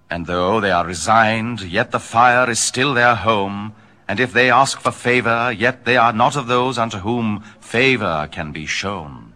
And though they are resigned, yet the fire is still their home, and if they ask for favor, yet they are not of those unto whom favor can be shown.